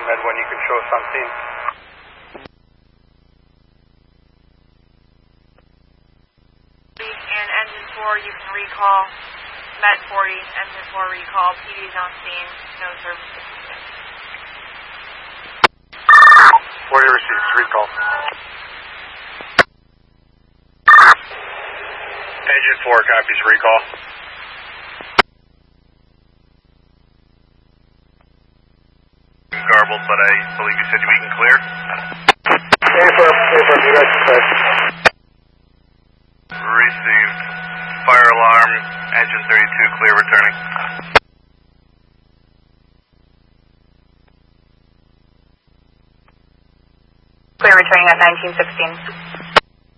Med 1, you can show us on scene. And engine 4, you can recall. Med 40, engine 4 recall. PD's on scene, no service assistance. 40 receives, recall. Engine 4 copies recall. Garbled, but I believe you said we can clear. Affirm, you guys can clear. Received. Fire alarm, engine 32 clear returning. Clear returning at 1916.